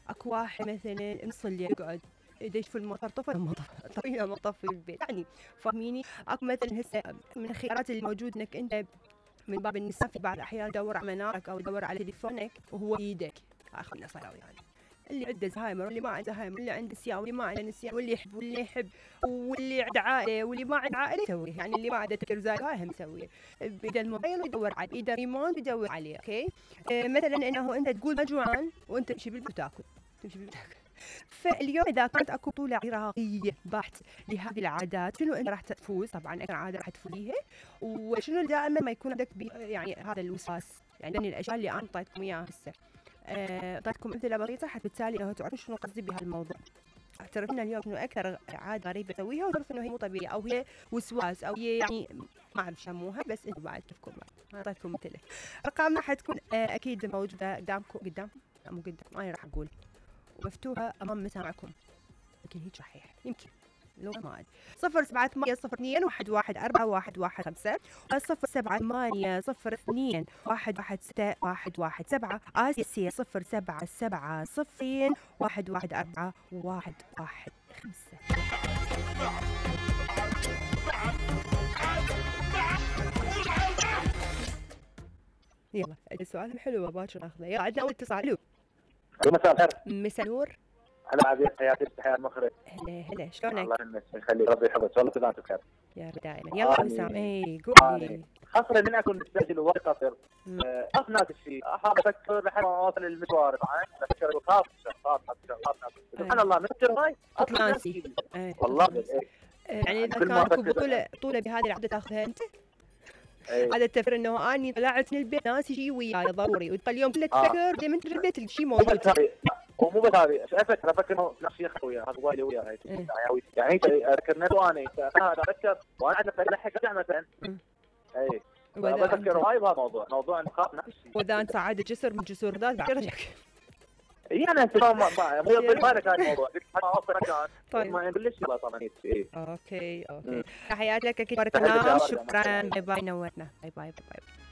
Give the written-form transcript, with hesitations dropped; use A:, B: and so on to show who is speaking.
A: اكو واحد مثلا نص الليل يقعد يدش في المطر، طفينا مطر في البيت يعني، فاهميني؟ اكو مثلا هسه من الخيارات اللي موجود انك انت من باب النساء في بعض الاحيان تدور على منارك او تدور على تليفونك وهو بايدك. اخونا صاروا يعني اللي عنده زهايمر واللي ما عنده زهايمر، اللي عنده نسيان واللي ما عنده نسيان، واللي يحب واللي يحب، واللي عنده عائله واللي ما عنده عائله يسويه، يعني اللي ما عنده تكر زايد هاي هم مسويه بيده الموبايل ويدور عليه، بيده ريموت يدور عليه. اوكي مثلا انه انت تقول ما جوعان وانت تمشي بالبيت تاكل، تمشي بالبيت تاكل. فاليوم اذا كانت اكو بطوله عراقيه بحت لهذه العادات، شنو انت راح تفوز؟ طبعا اكثر عاده راح تفوزيها، وشنو دائما ما يكون عندك يعني هذا الوسواس، يعني من الاشياء اللي انا اعطيتكم اياها هسه. اعطيتكم امثله بسيطه حتى بالتالي انه تعرفوا شنو قصدي بهذا الموضوع. اعترفنا اليوم انه اكثر عاده غريبه اسويها، وتعرف انه هي مو طبيعيه او هي وسواس او هي يعني ما اعرف شموها، بس انتم بعد تفكروا. اعطيتكم مثله. ارقامنا حتكون اكيد موجوده قدامكم، مو قدام، انا راح اقول ومفتوحه امام مسامعكم، يمكن هيك صحيح، يمكن لو ما ادري. 0780211415 078021161117 آسيا 0770114115. يلا السؤال حلو باكر ناخذه. يلا عندنا اول اتصال. الو
B: مساء الخير.
A: مساء نور.
B: هلا عزيز، حياتي تحية المخرج.
A: هلا شلونك؟
B: الله يخليك، ربي يحفظك، والله كذا انت بخير
A: يا رب دائما. يلا وسام قولي.
B: خاصة من اكون مستعجل ووقت قصير اخناق الشيء، احاول افكر لحد ما اوصل المشوار، طبعا افكر وخاف سبحان الله مفكر هاي
A: ناسي.
B: والله
A: يعني اذا كانت بطولة بهذه العادة تاخذها انت؟ هذا التفكير انه اني طلعت من البيت ناسي شيء وياي ضروري، وتبقى اليوم كله تفكر دائما انت البيت الشيء موجود.
B: ومو بس هذه، افكر انه نفسي اخويا هذا والي ويا هاي يعني اذكر نفسي وانا افكر وانا عندنا لحق ارجع مثلا اي بفكر هاي بهذا موضوع نخاف نفسي.
A: واذا انت عاد جسر من جسور ذات بعرفك
B: يعني انت مو بالك هذا الموضوع حتى اوصل مكان ما يبلش يلا طبعا.
A: اوكي تحياتك اكيد بارك الله، شكرا، باي باي، نورتنا، باي باي باي.